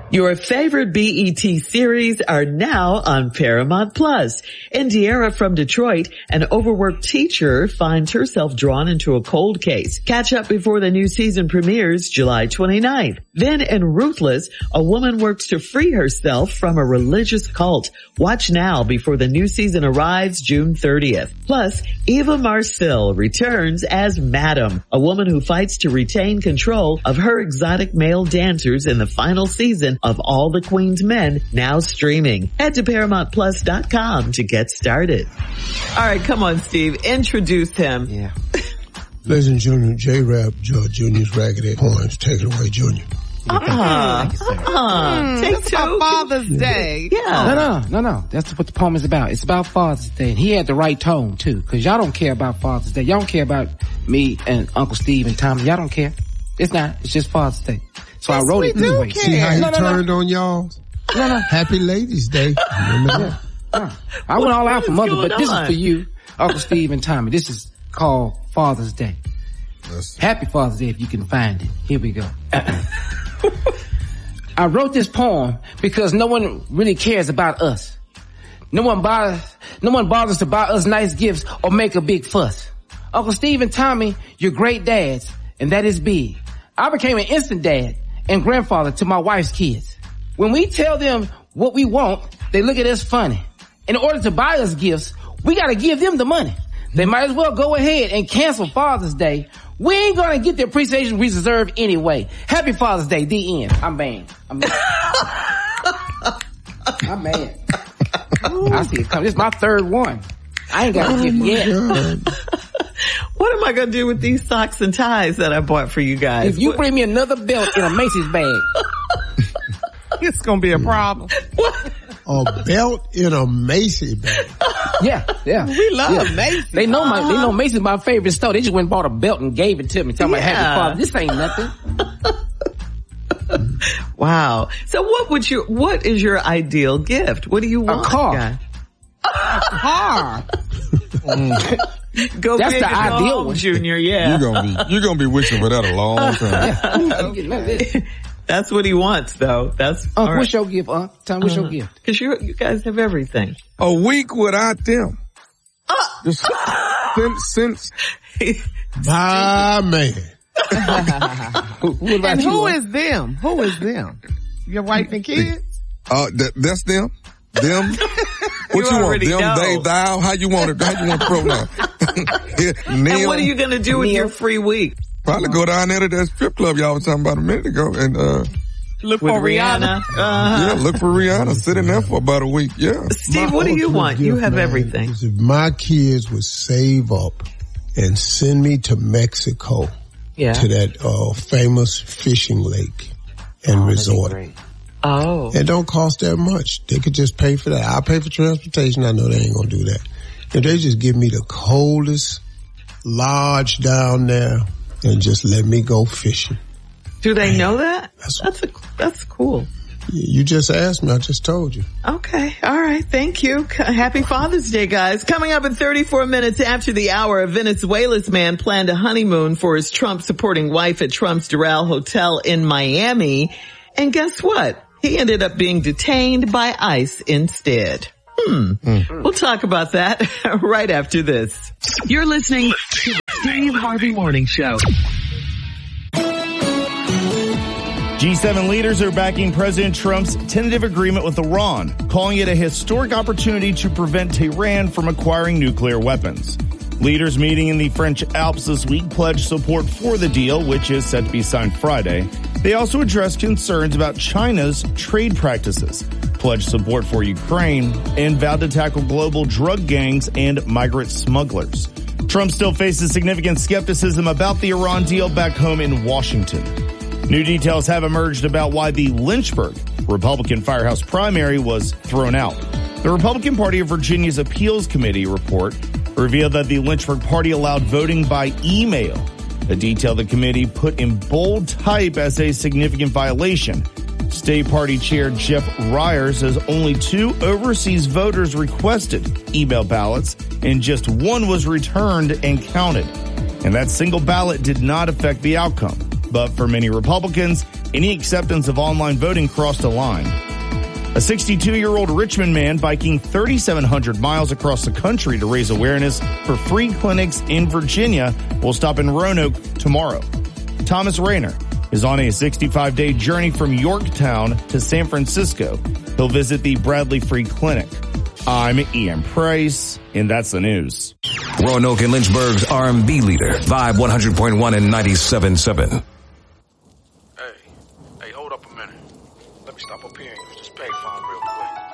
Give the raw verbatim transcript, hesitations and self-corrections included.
Your favorite B E T series are now on Paramount Plus. Indiera from Detroit, an overworked teacher, finds herself drawn into a cold case. Catch up before the new season premieres July twenty-ninth. Then in Ruthless, a woman works to free herself from a religious cult. Watch now before the new season arrives June thirtieth. Plus, Eva Marcille returns as Madam, a woman who fights to retain control of her exotic male dancers in the final season of All the Queen's Men, now streaming. Head to Paramount Plus dot com to get started. All right, come on, Steve. Introduce him. Yeah. Ladies and gentlemen, J-Rap, George Junior's Raggedy Poems. Take it away, Junior. Uh-uh. Uh-uh. Mm, Take it's two. about Father's Day. Yeah. No, no, no, no. That's what the poem is about. It's about Father's Day. And he had the right tone, too, because y'all don't care about Father's Day. Y'all don't care about me and Uncle Steve and Tommy. Y'all don't care. It's not. It's just Father's Day. So yes, I wrote it this way. Care. See how he no, no, turned no. on y'all? No, no. Happy Ladies Day. Remember that? No. I went all out for What is Mother, but this going is for you, Uncle Steve and Tommy. This is called Father's Day. That's... Happy Father's Day if you can find it. Here we go. I wrote this poem because no one really cares about us. No one bothers, no one bothers to buy us nice gifts or make a big fuss. Uncle Steve and Tommy, you're great dads, and that is big. I became an instant dad and grandfather to my wife's kids. When we tell them what we want, they look at us funny. In order to buy us gifts, we gotta give them the money. They might as well go ahead and cancel Father's Day. We ain't gonna get the appreciation we deserve anyway. Happy Father's Day, the end. I'm banned. I'm banned. I'm banned. I see it coming. This is my third one. I ain't got a oh gift yet. What am I going to do with these socks and ties that I bought for you guys? If you what? bring me another belt in a Macy's bag. It's gonna be a problem. What? A belt in a Macy's bag. Yeah, yeah. We love yeah. Macy's. They know my, Uh-huh. they know Macy's my favorite store. They just went and bought a belt and gave it to me. Tell me, Yeah. happy Father. This ain't nothing. Wow. So what would you, what is your ideal gift? What do you want? A car. Guy? A car. Go That's big the and go ideal home, one. Junior, yeah. You're gonna be, you're gonna be wishing for that a long time. That's what he wants, though. That's Unc, all what's right. your gift, Unc? Tell me what's your Uh, gift. Cause you, you guys have everything. A week without them. Just since, since My man. Who, what about And you, who Unc? is them? Who is them? Your wife and kids? uh, that, that's them. Them. What You you, want? already Them, know. they, thou. How you want it? How you want the pronoun? And Neil. what are you gonna do with your free week? Probably go down there to that strip club y'all was talking about a minute ago and, uh, Look With for Rihanna? Rihanna. Uh-huh. yeah, look for Rihanna. Sit in there for about a week. Yeah. Steve, My what do you ultimate want? You gift, have man, everything. is if my kids would save up and send me to Mexico Yeah. to that uh famous fishing lake and resort. Oh. It don't cost that much. They could just pay for that. I'll pay for transportation. I know they ain't gonna do that. If they just give me the coldest lodge down there and just let me go fishing. Do they know that? That's- That's a, that's cool. You just asked me. I just told you. Okay. All right. Thank you. Happy Father's Day, guys. Coming up in thirty-four minutes after the hour, a Venezuela's man planned a honeymoon for his Trump-supporting wife at Trump's Doral Hotel in Miami. And guess what? He ended up being detained by ICE instead. Hmm. Mm. We'll talk about that right after this. You're listening to the Steve Harvey Morning Show. G seven leaders are backing President Trump's tentative agreement with Iran, calling it a historic opportunity to prevent Tehran from acquiring nuclear weapons. Leaders meeting in the French Alps this week pledged support for the deal, which is set to be signed Friday. They also addressed concerns about China's trade practices, pledged support for Ukraine, and vowed to tackle global drug gangs and migrant smugglers. Trump still faces significant skepticism about the Iran deal back home in Washington. New details have emerged about why the Lynchburg Republican firehouse primary was thrown out. The Republican Party of Virginia's Appeals Committee report revealed that the Lynchburg party allowed voting by email, a detail the committee put in bold type as a significant violation. State Party Chair Jeff Ryer says only two overseas voters requested email ballots and just one was returned and counted. And that single ballot did not affect the outcome. But for many Republicans, any acceptance of online voting crossed a line. A sixty-two-year-old Richmond man biking thirty-seven hundred miles across the country to raise awareness for free clinics in Virginia will stop in Roanoke tomorrow. Thomas Rayner is on a sixty-five day journey from Yorktown to San Francisco. He'll visit the Bradley Free Clinic. I'm Ian Price, and that's the news. Roanoke and Lynchburg's R and B leader, Vibe one hundred point one and ninety-seven point seven.